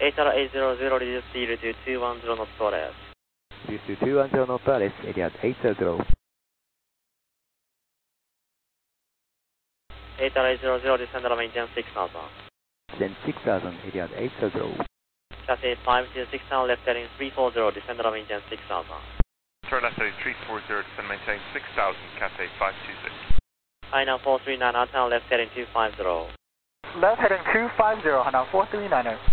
80800, reduce speed to 210 knots to RS. Reduce to 210 knots to RS, Etihad 800. 80800, descend and maintain 6000. Descend 6000, Etihad 800. Cathay 506 left heading 340, descend and maintain 6000. Turn left heading 340, descend maintain 6000, Cathay 526. Hainan 439, Antenna left heading 250. Left heading 250, Hainan 439er.